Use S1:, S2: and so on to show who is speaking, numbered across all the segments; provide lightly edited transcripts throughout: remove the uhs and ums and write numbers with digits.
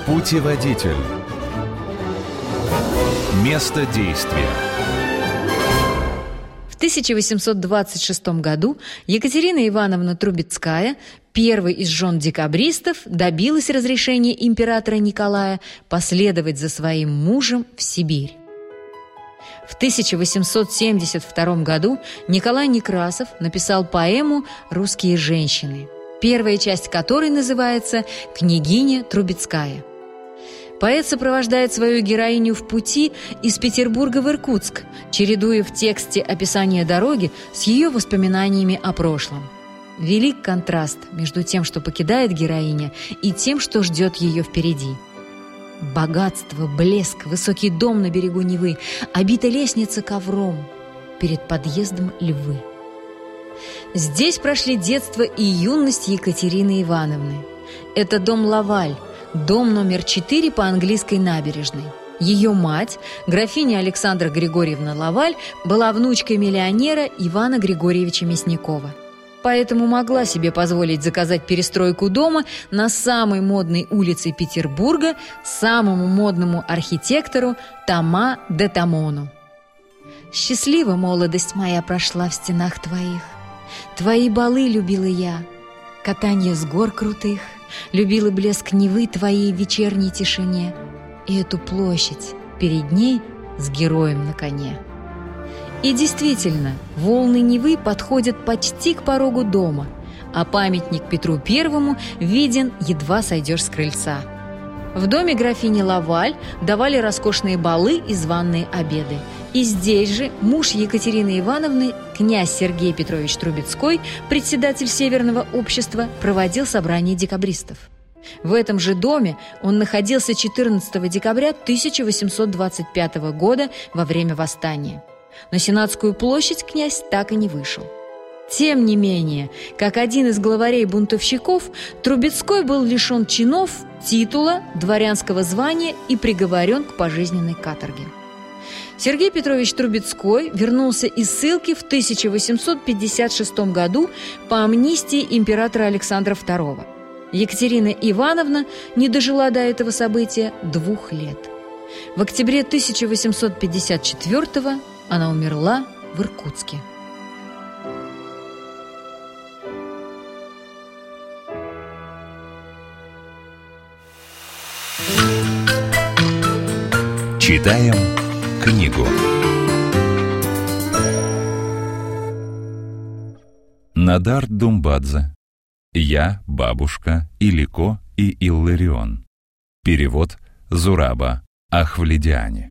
S1: Путеводитель. Место действия.
S2: В 1826 году Екатерина Ивановна Трубецкая, первой из жен декабристов, добилась разрешения императора Николая последовать за своим мужем в Сибирь. В 1872 году Николай Некрасов написал поэму «Русские женщины», первая часть которой называется «Княгиня Трубецкая». Поэт сопровождает свою героиню в пути из Петербурга в Иркутск, чередуя в тексте описание дороги с ее воспоминаниями о прошлом. Велик контраст между тем, что покидает героиня, и тем, что ждет ее впереди. Богатство, блеск, высокий дом на берегу Невы, обита лестница ковром, перед подъездом львы. Здесь прошли детство и юность Екатерины Ивановны. Это дом Лаваль, дом номер 4 по английской набережной. Ее мать, графиня Александра Григорьевна Лаваль, была внучкой миллионера Ивана Григорьевича Мясникова. Поэтому могла себе позволить заказать перестройку дома на самой модной улице Петербурга самому модному архитектору Тома де Томону. «Счастлива молодость моя прошла в стенах твоих. Твои балы любила я, катанье с гор крутых, любила блеск Невы твоей в вечерней тишине и эту площадь перед ней с героем на коне». И действительно, волны Невы подходят почти к порогу дома, а памятник Петру Первому виден, едва сойдешь с крыльца. В доме графини Лаваль давали роскошные балы и званые обеды. И здесь же муж Екатерины Ивановны, князь Сергей Петрович Трубецкой, председатель Северного общества, проводил собрание декабристов. В этом же доме он находился 14 декабря 1825 года во время восстания. На Сенатскую площадь князь так и не вышел. Тем не менее, как один из главарей бунтовщиков, Трубецкой был лишен чинов, титула, дворянского звания и приговорен к пожизненной каторге. Сергей Петрович Трубецкой вернулся из ссылки в 1856 году по амнистии императора Александра II. Екатерина Ивановна не дожила до этого события 2 лет. В октябре 1854 она умерла в Иркутске.
S1: Читаем книгу. Надар Думбадзе. «Я, бабушка, Илико и Илларион». Перевод Зураба Ахвледиани.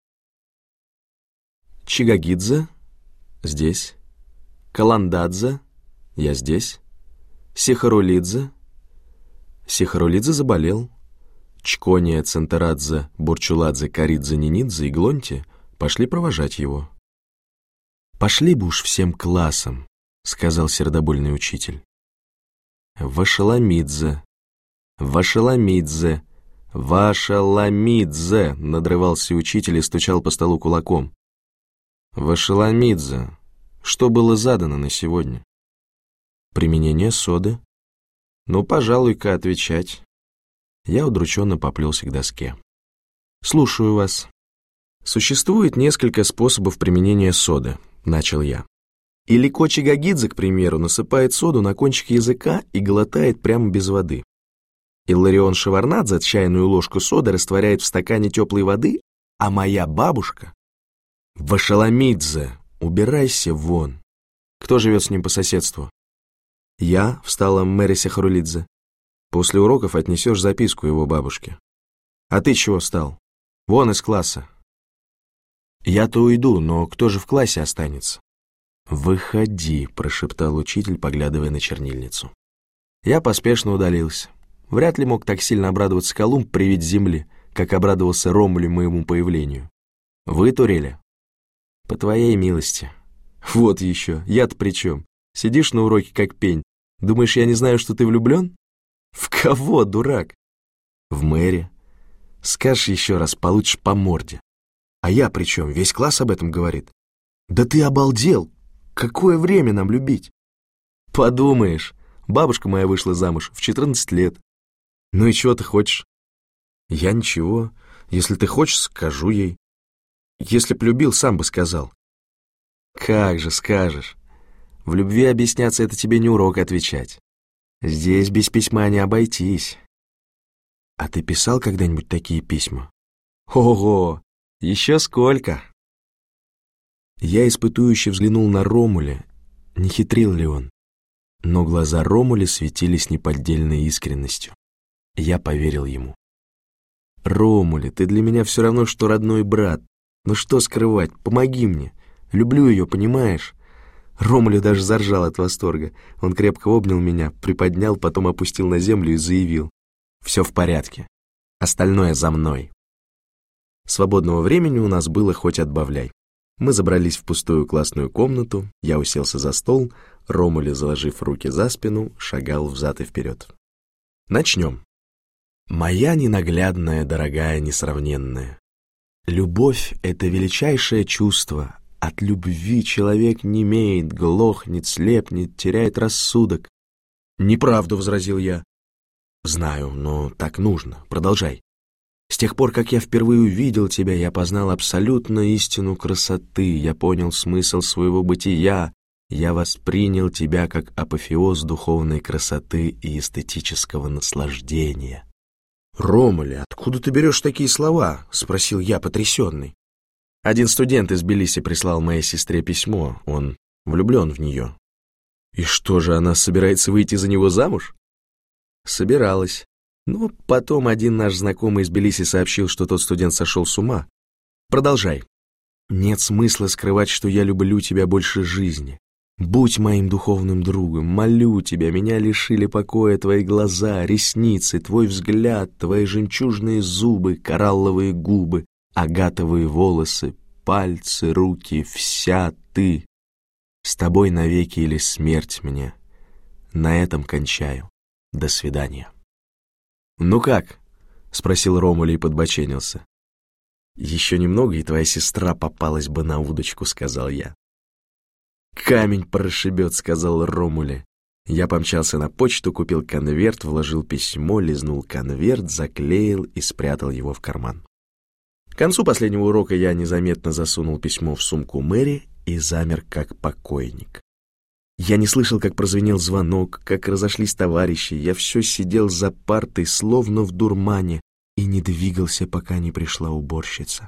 S3: Чигагидзе – здесь. Каландадзе – я здесь. Сихарулидзе заболел. Чкония, Центерадзе, Бурчуладзе, Каридзе, Нинидзе и Глонти пошли провожать его. «Пошли бы уж всем классом», — сказал сердобольный учитель. «Вашаламидзе, Вашаламидзе, Вашаламидзе», — надрывался учитель и стучал по столу кулаком. «Вашаламидзе, что было задано на сегодня?» «Применение соды». «Ну, пожалуй-ка отвечать». Я удрученно поплелся к доске. «Слушаю вас». «Существует несколько способов применения соды», — начал я. Илико Чигагидзе, к примеру, насыпает соду на кончик языка и глотает прямо без воды. Илларион Шеварнадзе чайную ложку соды растворяет в стакане теплой воды, а моя бабушка... Вашаламидзе, убирайся вон. Кто живет с ним по соседству? Я, встала Мэри Сихарулидзе. После уроков отнесешь записку его бабушке. А ты чего встал? Вон из класса. Я-то уйду, но кто же в классе останется? «Выходи», — прошептал учитель, поглядывая на чернильницу. Я поспешно удалился. Вряд ли мог так сильно обрадоваться Колумб при виде земли, как обрадовался Ромуль моему появлению. «Вы, Турели?» «По твоей милости». «Вот еще, я-то при чем? Сидишь на уроке как пень. Думаешь, я не знаю, что ты влюблен?» «В кого, дурак?» «В Мэри. Скажешь еще раз, получишь по морде». «А я при чем? Весь класс об этом говорит». «Да ты обалдел! Какое время нам любить?» «Подумаешь, бабушка моя вышла замуж в 14 лет. Ну и чего ты хочешь?» Я ничего. Если ты хочешь, скажу ей. Если б любил, сам бы сказал. Как же скажешь. В любви объясняться — это тебе не урок отвечать. Здесь без письма не обойтись. А ты писал когда-нибудь такие письма? Ого, еще сколько! Я испытующе взглянул на Ромуля, не хитрил ли он. Но глаза Ромуля светились неподдельной искренностью. Я поверил ему. «Ромуля, ты для меня все равно, что родной брат. Ну что скрывать, помоги мне. Люблю ее, понимаешь?» Ромуля даже заржал от восторга. Он крепко обнял меня, приподнял, потом опустил на землю и заявил: «Все в порядке. Остальное за мной». Свободного времени у нас было хоть отбавляй. Мы забрались в пустую классную комнату, я уселся за стол, Ромуля, заложив руки за спину, шагал взад и вперед. Начнем. Моя ненаглядная, дорогая, несравненная. Любовь — это величайшее чувство. От любви человек немеет, глохнет, слепнет, теряет рассудок. «Неправду», — возразил я. «Знаю, но так нужно. Продолжай. С тех пор, как я впервые увидел тебя, я познал абсолютную истину красоты, я понял смысл своего бытия, я воспринял тебя как апофеоз духовной красоты и эстетического наслаждения». «Ромуля, откуда ты берешь такие слова?» — спросил я, потрясенный. Один студент из Тбилиси прислал моей сестре письмо, он влюблен в нее. «И что же, она собирается выйти за него замуж?» «Собиралась. Но потом один наш знакомый из Тбилиси сообщил, что тот студент сошел с ума. Продолжай. Нет смысла скрывать, что я люблю тебя больше жизни. Будь моим духовным другом, молю тебя, меня лишили покоя твои глаза, ресницы, твой взгляд, твои жемчужные зубы, коралловые губы, агатовые волосы, пальцы, руки, вся ты. С тобой навеки или смерть мне. На этом кончаю. До свидания». «Ну как?» — спросил Ромуля и подбоченился. «Еще немного, и твоя сестра попалась бы на удочку», — сказал я. «Камень прошибет», — сказал Ромуля. Я помчался на почту, купил конверт, вложил письмо, лизнул конверт, заклеил и спрятал его в карман. К концу последнего урока я незаметно засунул письмо в сумку Мэри и замер как покойник. Я не слышал, как прозвенел звонок, как разошлись товарищи. Я все сидел за партой, словно в дурмане, и не двигался, пока не пришла уборщица.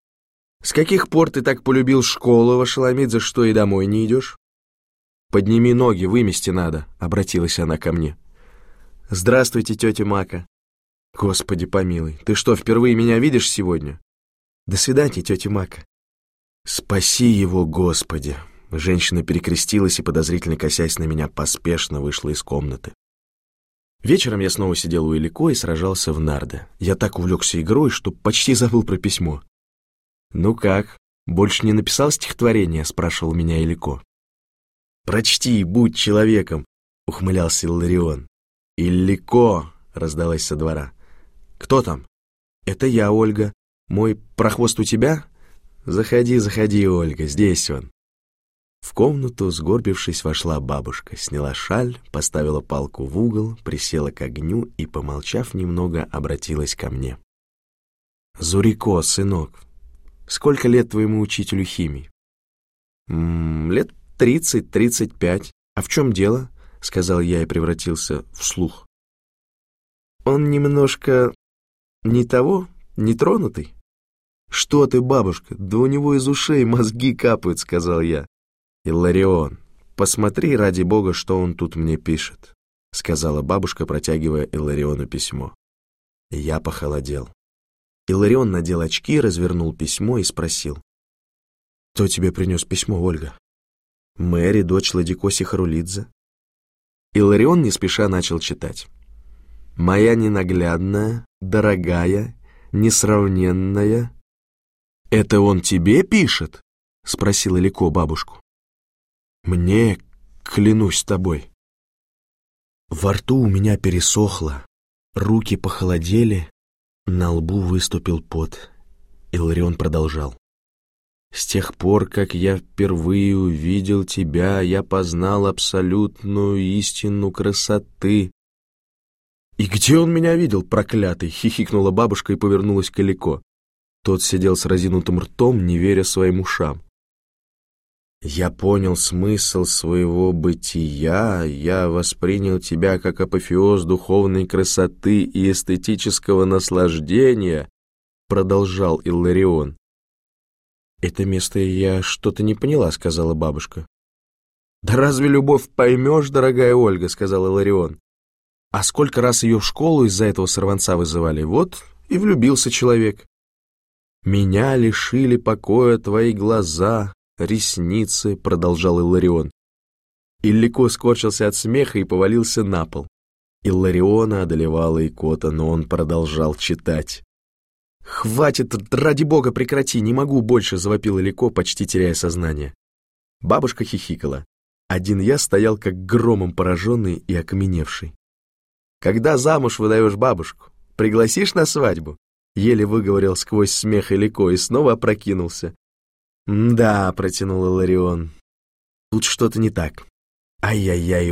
S3: «С каких пор ты так полюбил школу, Вашеламидзе, что и домой не идешь?» «Подними ноги, вымести надо», — обратилась она ко мне. «Здравствуйте, тетя Мака». «Господи помилуй, ты что, впервые меня видишь сегодня?» «До свидания, тетя Мака». «Спаси его, Господи!» Женщина перекрестилась и, подозрительно косясь на меня, поспешно вышла из комнаты. Вечером я снова сидел у Илико и сражался в нарды. Я так увлекся игрой, что почти забыл про письмо. «Ну как, больше не написал стихотворение?» — спрашивал меня Илико. «Прочти, будь человеком!» — ухмылялся Илларион. «Илико!» — раздалась со двора. «Кто там?» «Это я, Ольга. Мой прохвост у тебя?» «Заходи, заходи, Ольга, здесь он». В комнату, сгорбившись, вошла бабушка, сняла шаль, поставила палку в угол, присела к огню и, помолчав немного, обратилась ко мне. «Зурико, сынок, сколько лет твоему учителю химии?» «Лет 30-35. А в чем дело?» — сказал я и превратился в слух. «Он немножко не того, не тронутый?» «Что ты, бабушка, да у него из ушей мозги капают», — сказал я. «Илларион, посмотри, ради бога, что он тут мне пишет», — сказала бабушка, протягивая Иллариону письмо. Я похолодел. Илларион надел очки, развернул письмо и спросил: «Кто тебе принес письмо, Ольга?» «Мэри, дочь Ладикоси Харулидзе». Илларион не спеша начал читать. «Моя ненаглядная, дорогая, несравненная...» «Это он тебе пишет?» — спросил Илико бабушку. «Мне, клянусь тобой». Во рту у меня пересохло, руки похолодели, на лбу выступил пот. Илларион продолжал. «С тех пор, как я впервые увидел тебя, я познал абсолютную истину красоты». «И где он меня видел, проклятый?» — хихикнула бабушка и повернулась к Илико. Тот сидел с разинутым ртом, не веря своим ушам. «Я понял смысл своего бытия, я воспринял тебя как апофеоз духовной красоты и эстетического наслаждения», — продолжал Илларион. «Это место я что-то не поняла», — сказала бабушка. «Да разве любовь поймешь, дорогая Ольга?» — сказал Илларион. «А сколько раз ее в школу из-за этого сорванца вызывали, вот и влюбился человек». «Меня лишили покоя твои глаза, ресницы», — продолжал Илларион. Иллико скорчился от смеха и повалился на пол. Иллариона одолевала икота, но он продолжал читать. «Хватит, ради бога, прекрати, не могу больше», — завопил Илико, почти теряя сознание. Бабушка хихикала. Один я стоял как громом пораженный и окаменевший. «Когда замуж выдаешь бабушку? Пригласишь на свадьбу?» — еле выговорил сквозь смех Илико и снова опрокинулся. «Да», — протянул Илларион, — «тут что-то не так. Ай-яй-яй,